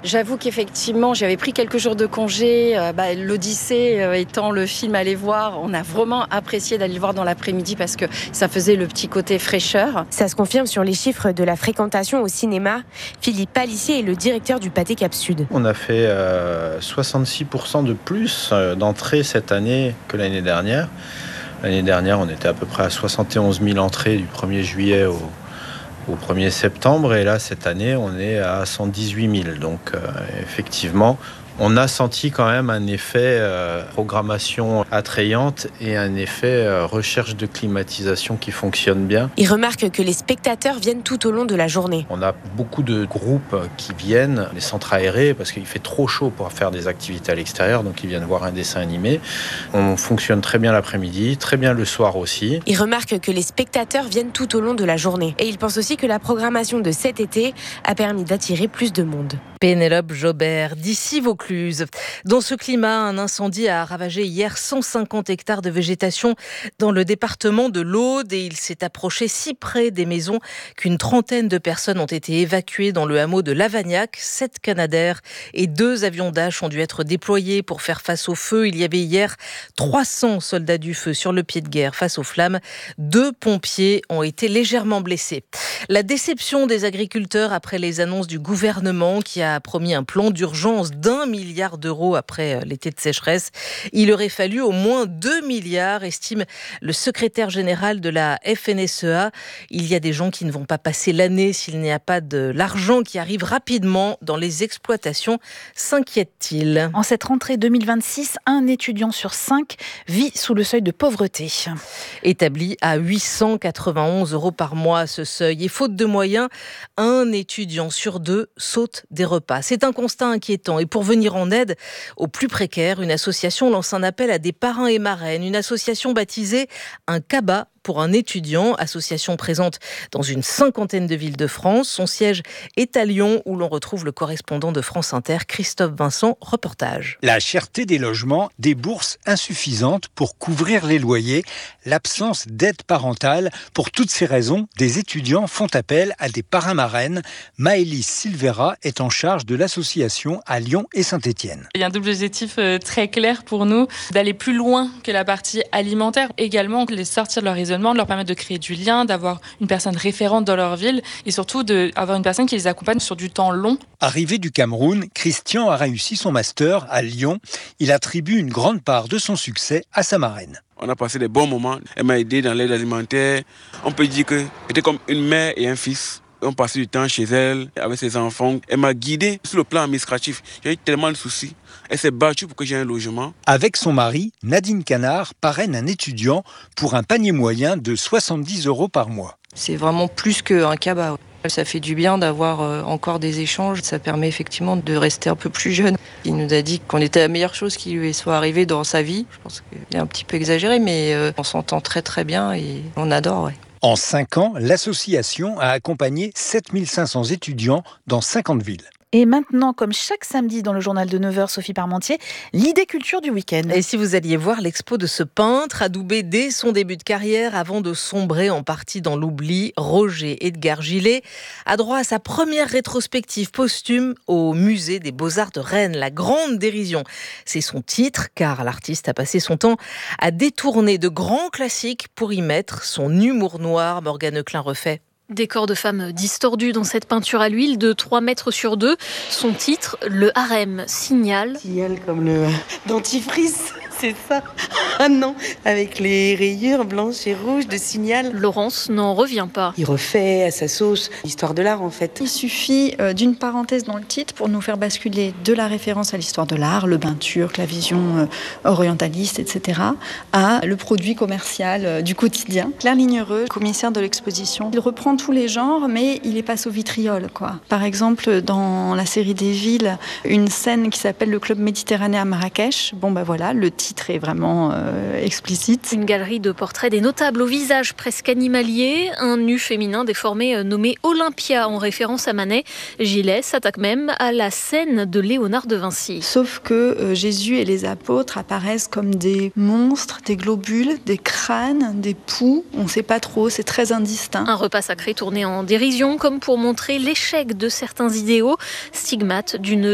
J'avoue qu'effectivement, j'avais pris quelques jours de congé. L'Odyssée étant le film à aller voir, on a vraiment apprécié d'aller le voir dans l'après-midi parce que ça faisait le petit côté fraîcheur. Ça se confirme sur les chiffres de la fréquentation au cinéma. Philippe Palissier est le directeur du Pathé Cap Sud. On a fait 66% de plus d'entrées cette année que l'année dernière. L'année dernière, on était à peu près à 71 000 entrées du 1er juillet au 1er septembre. Et là, cette année, on est à 118 000. Donc, effectivement, on a senti quand même un effet programmation attrayante et un effet recherche de climatisation qui fonctionne bien. Il remarque que les spectateurs viennent tout au long de la journée. On a beaucoup de groupes qui viennent, les centres aérés, parce qu'il fait trop chaud pour faire des activités à l'extérieur, donc ils viennent voir un dessin animé. On fonctionne très bien l'après-midi, très bien le soir aussi. Il remarque que les spectateurs viennent tout au long de la journée. Et il pense aussi que la programmation de cet été a permis d'attirer plus de monde. Pénélope Jobert, d'ici Vaucluse. Dans ce climat, un incendie a ravagé hier 150 hectares de végétation dans le département de l'Aude et il s'est approché si près des maisons qu'une trentaine de personnes ont été évacuées dans le hameau de Lavagnac. 7 Canadair et 2 avions Dash ont dû être déployés pour faire face au feu. Il y avait hier 300 soldats du feu sur le pied de guerre face aux flammes. 2 pompiers ont été légèrement blessés. La déception des agriculteurs après les annonces du gouvernement qui a promis un plan d'urgence d'1 milliard d'euros après l'été de sécheresse. Il aurait fallu au moins 2 milliards, estime le secrétaire général de la FNSEA. Il y a des gens qui ne vont pas passer l'année s'il n'y a pas de l'argent qui arrive rapidement dans les exploitations, s'inquiète-t-il. En cette rentrée 2026, un étudiant sur 5 vit sous le seuil de pauvreté. Établi à 891 € par mois, ce seuil. Et faute de moyens, un étudiant sur 2 saute des repas. C'est un constat inquiétant. Et pour venir en aide aux plus précaires, une association lance un appel à des parrains et marraines. Une association baptisée Un Cabas pour un étudiant, association présente dans une 50aine de villes de France. Son siège est à Lyon où l'on retrouve le correspondant de France Inter, Christophe Vincent, reportage. La cherté des logements, des bourses insuffisantes pour couvrir les loyers, l'absence d'aide parentale. Pour toutes ces raisons, des étudiants font appel à des parrains-marraines. Maëlys Silvera est en charge de l'association à Lyon et Saint-Étienne. Il y a un double objectif très clair pour nous, d'aller plus loin que la partie alimentaire. Également, les sortir de leur isolement, de leur permettre de créer du lien, d'avoir une personne référente dans leur ville et surtout d'avoir une personne qui les accompagne sur du temps long. Arrivé du Cameroun, Christian a réussi son master à Lyon. Il attribue une grande part de son succès à sa marraine. On a passé des bons moments. Elle m'a aidé dans l'aide alimentaire. On peut dire qu'elle était comme une mère et un fils. On passait du temps chez elle, avec ses enfants. Elle m'a guidé sur le plan administratif. J'ai eu tellement de soucis. Elle s'est battue pour que j'ai un logement. Avec son mari, Nadine Canard parraine un étudiant pour un panier moyen de 70 € par mois. C'est vraiment plus qu'un cabas. Ça fait du bien d'avoir encore des échanges. Ça permet effectivement de rester un peu plus jeune. Il nous a dit qu'on était la meilleure chose qui lui soit arrivée dans sa vie. Je pense qu'il est un petit peu exagéré, mais on s'entend très très bien et on adore. Ouais. En 5 ans, l'association a accompagné 7500 étudiants dans 50 villes. Et maintenant, comme chaque samedi dans le journal de 9h, Sophie Parmentier, l'idée culture du week-end. Et si vous alliez voir l'expo de ce peintre, adoubé dès son début de carrière avant de sombrer en partie dans l'oubli, Roger Edgar Gillet a droit à sa première rétrospective posthume au musée des Beaux-Arts de Rennes, La Grande Dérision. C'est son titre, car l'artiste a passé son temps à détourner de grands classiques pour y mettre son humour noir. Morgane Klein refait. Des corps de femmes distordus dans cette peinture à l'huile de 3 mètres sur 2. Son titre, le harem, signal. Signal comme le dentifrice, c'est ça. Ah non, avec les rayures blanches et rouges de Signal. Laurence n'en revient pas. Il refait à sa sauce l'histoire de l'art en fait. Il suffit d'une parenthèse dans le titre pour nous faire basculer de la référence à l'histoire de l'art, le bain turc, la vision orientaliste, etc., à le produit commercial du quotidien. Claire Lignereux, commissaire de l'exposition, il reprend tous les genres, mais il les passe au vitriol, quoi. Par exemple, dans la série des villes, une scène qui s'appelle le Club Méditerranée à Marrakech. Bon, bah voilà, le titre est vraiment explicite. Une galerie de portraits des notables au visage presque animalier, un nu féminin déformé nommé Olympia en référence à Manet. Gillet s'attaque même à la scène de Léonard de Vinci. Sauf que Jésus et les apôtres apparaissent comme des monstres, des globules, des crânes, des poux. On ne sait pas trop, c'est très indistinct. Un repas sacré tourné en dérision comme pour montrer l'échec de certains idéaux, stigmate d'une